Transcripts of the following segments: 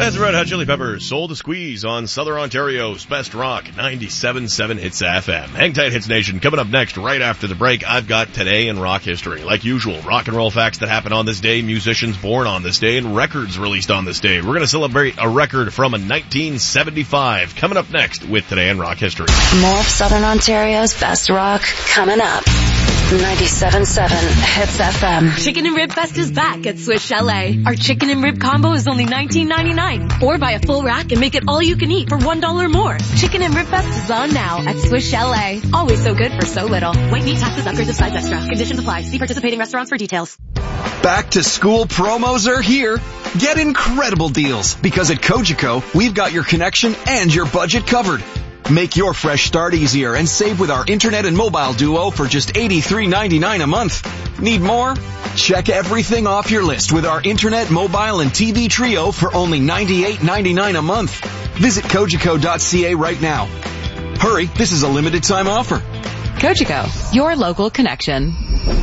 That's Red Hot Chili Peppers, Soul to Squeeze on Southern Ontario's Best Rock, 97.7 Hits FM. Hang tight, Hits Nation. Coming up next, right after the break, I've got Today in Rock History. Like usual, rock and roll facts that happened on this day, musicians born on this day, and records released on this day. We're going to celebrate a record from 1975. Coming up next with Today in Rock History. More of Southern Ontario's Best Rock coming up. 97.7 Hits FM. Chicken and Rib Fest is back at Swiss Chalet. Our chicken and rib combo is only $19.99. Or buy a full rack and make it all you can eat for $1 more. Chicken and Rib Fest is on now at Swiss Chalet. Always so good for so little. White meat, taxes, upgrades of sides extra. Conditions apply. See participating restaurants for details. Back to school promos are here. Get incredible deals because at Cogeco, we've got your connection and your budget covered. Make your fresh start easier and save with our internet and mobile duo for just $83.99 a month. Need more? Check everything off your list with our internet, mobile, and TV trio for only $98.99 a month. Visit Cogeco.ca right now. Hurry, this is a limited time offer. Cogeco, your local connection.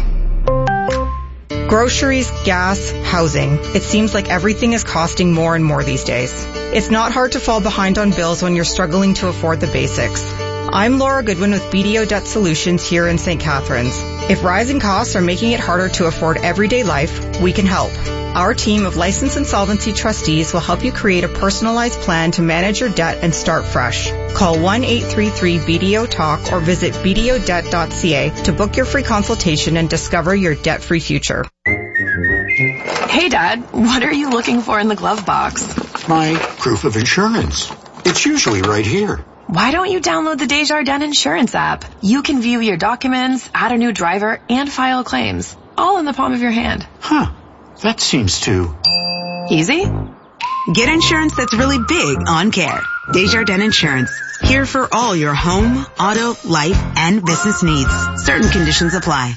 Groceries, gas, housing. It seems like everything is costing more and more these days. It's not hard to fall behind on bills when you're struggling to afford the basics. I'm Laura Goodwin with BDO Debt Solutions here in St. Catharines. If rising costs are making it harder to afford everyday life, we can help. Our team of licensed insolvency trustees will help you create a personalized plan to manage your debt and start fresh. Call 1-833-BDO-TALK or visit bdodebt.ca to book your free consultation and discover your debt-free future. Hey, Dad, what are you looking for in the glove box? My proof of insurance. It's usually right here. Why don't you download the Desjardins Insurance app? You can view your documents, add a new driver, and file claims, all in the palm of your hand. Huh. That seems too easy. Get insurance that's really big on care. Desjardins Insurance. Here for all your home, auto, life, and business needs. Certain conditions apply.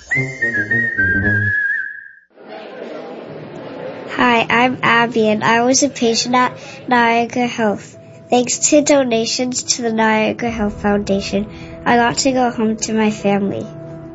Hi, I'm Abby, and I was a patient at Niagara Health. Thanks to donations to the Niagara Health Foundation, I got to go home to my family.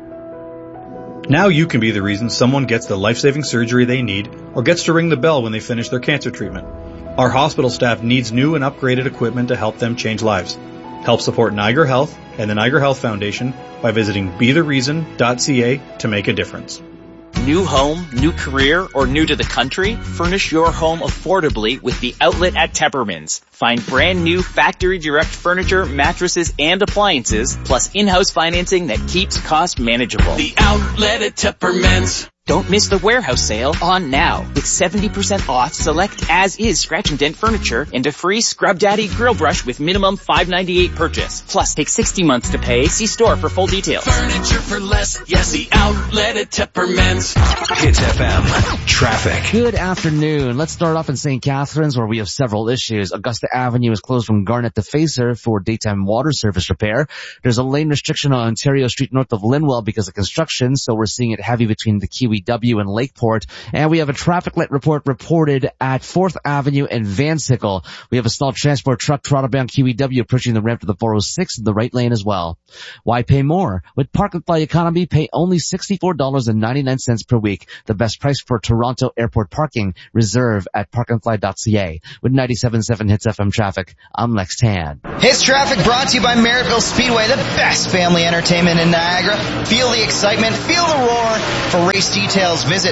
Now you can be the reason someone gets the life-saving surgery they need or gets to ring the bell when they finish their cancer treatment. Our hospital staff needs new and upgraded equipment to help them change lives. Help support Niagara Health and the Niagara Health Foundation by visiting bethereason.ca to make a difference. New home, new career, or new to the country? Furnish your home affordably with The Outlet at Tepperman's. Find brand new factory direct furniture, mattresses, and appliances, plus in-house financing that keeps costs manageable. The Outlet at Tepperman's. Don't miss the warehouse sale on now with 70% off select as-is scratch and dent furniture and a free Scrub Daddy grill brush with minimum $5.98 purchase. Plus, take 60 months to pay. See store for full details. Furniture for less. Yes, The Outlet at Tepperman's. Hits FM. Traffic. Good afternoon. Let's start off in St. Catharines where we have several issues. Augusta Avenue is closed from Garnet to Facer for daytime water service repair. There's a lane restriction on Ontario Street north of Linwell because of construction, so we're seeing it heavy between the Kiwi W and Lakeport. And we have a traffic light report reported at 4th Avenue and Van Sickle. We have a stalled transport truck Toronto-bound Kiwi W approaching the ramp to the 406 in the right lane as well. Why pay more? With Park and Fly Economy, pay only $64.99 per week. The best price for Toronto airport parking. Reserve at parkandfly.ca. With 97.7 Hits FM traffic, I'm Lex Tan. Hits traffic brought to you by Merrittville Speedway, the best family entertainment in Niagara. Feel the excitement, feel the roar. For race details, visit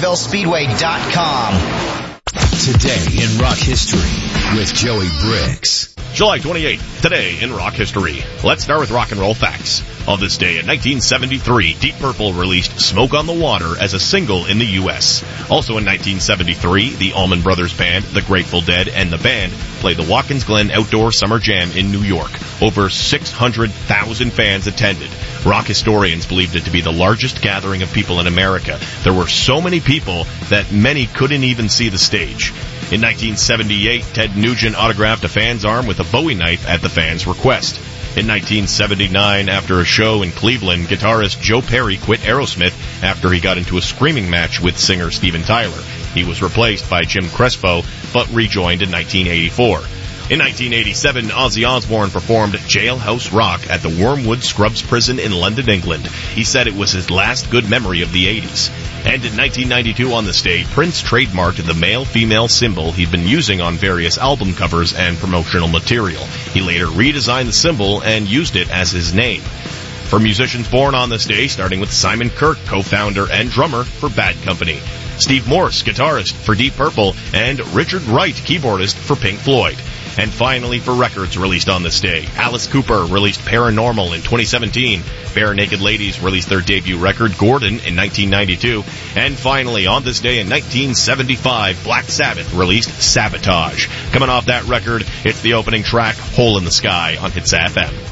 MerrittvilleSpeedway.com. Today in Rock History with Joey Bricks. July 28th, today in rock history. Let's start with rock and roll facts. On this day in 1973, Deep Purple released Smoke on the Water as a single in the U.S. Also in 1973, the Allman Brothers Band, the Grateful Dead, and the band played the Watkins Glen Outdoor Summer Jam in New York. Over 600,000 fans attended. Rock historians believed it to be the largest gathering of people in America. There were so many people that many couldn't even see the stage. In 1978, Ted Nugent autographed a fan's arm with a Bowie knife at the fan's request. In 1979, after a show in Cleveland, guitarist Joe Perry quit Aerosmith after he got into a screaming match with singer Steven Tyler. He was replaced by Jim Crespo, but rejoined in 1984. In 1987, Ozzy Osbourne performed Jailhouse Rock at the Wormwood Scrubs prison in London, England. He said it was his last good memory of the 80s. And in 1992 on this day, Prince trademarked the male-female symbol he'd been using on various album covers and promotional material. He later redesigned the symbol and used it as his name. For musicians born on this day, starting with Simon Kirke, co-founder and drummer for Bad Company, Steve Morse, guitarist for Deep Purple, and Richard Wright, keyboardist for Pink Floyd. And finally, for records released on this day, Alice Cooper released Paranormal in 2017. Bare Naked Ladies released their debut record, Gordon, in 1992. And finally, on this day in 1975, Black Sabbath released Sabotage. Coming off that record, it's the opening track, Hole in the Sky, on Hits FM.